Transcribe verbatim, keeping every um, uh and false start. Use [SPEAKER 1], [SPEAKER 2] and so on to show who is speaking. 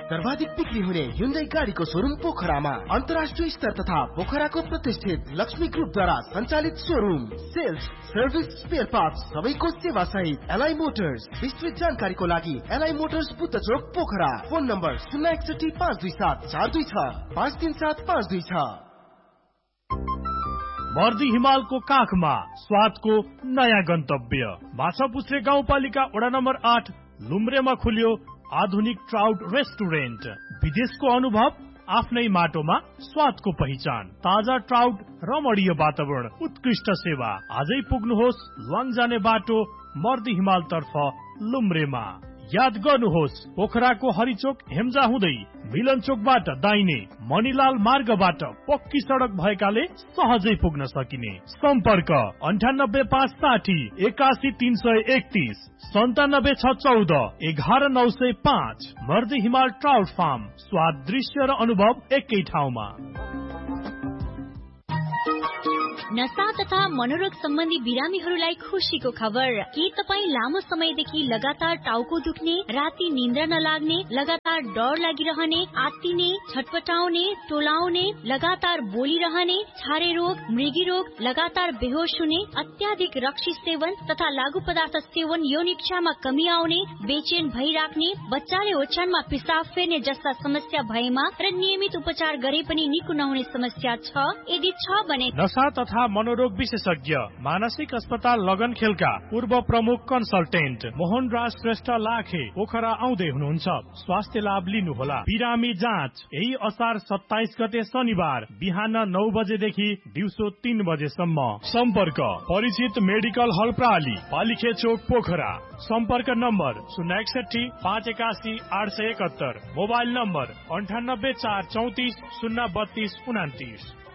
[SPEAKER 1] सर्वाधिक बिक्री हुने Hyundai गाडीको शोरूम पोखरामा अन्तर्राष्ट्रिय स्तर तथा पोखराको प्रतिष्ठित लक्ष्मी ग्रुपद्वारा सञ्चालित showroom. Sales, service, spare parts सबैको सेवा सहित एलआई मोटर्स। विस्तृत जानकारीको लागि एलआई मोटर्स बुद्ध चोक पोखरा। फोन नम्बर शून्य एकसठी पाँच दुई सात चार दुई छ पाँच तीन सात पाँच दुई छ।
[SPEAKER 2] मर्दी हिमालको काखमा स्वादको नयाँ गन्तव्य माछापुच्छ्रे गाउँपालिका वडा नम्बर आठ लुम्रेमा खुल्यो आधुनिक ट्राउट रेस्टुरेन्ट। विदेशको अनुभव आफ्नै माटोमा स्वादको पहिचान। ताजा ट्राउट, रमणीय वातावरण, उत्कृष्ट सेवा। आजै पुग्नुहोस् ल्वाङ जाने बाटो मर्दी हिमाल तर्फ लुम्रेमा। याद गर्नुहोस् पोखराको हरिचोक हेम्जा हुँदै मिलन चोकबाट दाहिने मणिलाल मार्गबाट पक्की सडक भएकाले सहजै पुग्न सकिने। सम्पर्क अन्ठानब्बे पाँच साठी एकासी तीन सय एकतीस सन्तानब्बे छ चौध एघार नौ सय पाँच। मर्दी हिमाल ट्राउट फार्म, स्वाद, दृश्य र अनुभव एकै ठाउँमा।
[SPEAKER 3] नशा तथा मनोरोग सम्बन्धी बिरामीहरूलाई खुशीको खबर। के तपाईँ लामो समयदेखि लगातार टाउको दुख्ने, राति निन्द्रा नलाग्ने, लगातार डर लागिरहने, आत्तिने, छटपटाउने, टोलाउने, लगातार बोलिरहने, छारे रोग, मृगी रोग, लगातार बेहोस हुने, अत्याधिक रक्सी सेवन तथा लागू पदार्थ सेवन, यौन इच्छामा कमी आउने, बेचैन भइराख्ने, बच्चाले ओछ्यानमा पिसाब फेर्ने जस्ता समस्या भएमा र नियमित उपचार गरे पनि निको नहुने समस्या छ? यदि छ भने
[SPEAKER 2] नशा तथा मनोरोग विशेषज्ञ मानसिक अस्पताल लगनखेलका पूर्व प्रमुख कन्सल्टेन्ट मोहन राज श्रेष्ठ लाखे पोखरा आउँदै हुनुहुन्छ। स्वास्थ्य लाभ लिनुहोला। बिरामी जाँच यही असार सत्ताइस गते शनिबार बिहान नौ बजेदेखि दिउँसो तीन बजेसम्म। सम्पर्क परिचित मेडिकल हल प्राली, पालिखे चोक, पोखरा। सम्पर्क नम्बर शून्य एकसठी पाँच एकासी आठ सय एकहत्तर। मोबाइल नम्बर अन्ठानब्बे चार चौतिस शून्य बत्तीस उनातिस।